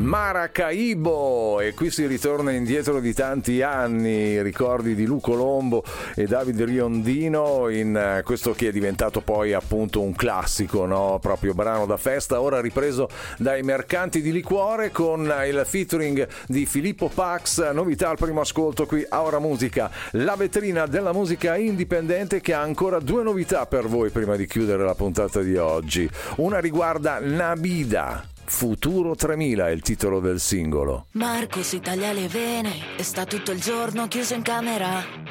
Maracaibo, e qui si ritorna indietro di tanti anni, ricordi di Lu Colombo e Davide Riondino in questo che è diventato poi appunto un classico, no? Proprio brano da festa, ora ripreso dai mercanti di liquore con il featuring di Filippo Pax. Novità al primo ascolto qui a Ora Musica, la vetrina della musica indipendente, che ha ancora due novità per voi prima di chiudere la puntata di oggi. Una riguarda Nabida. Futuro 3000 è il titolo del singolo. Marco si taglia le vene e sta tutto il giorno chiuso in camera.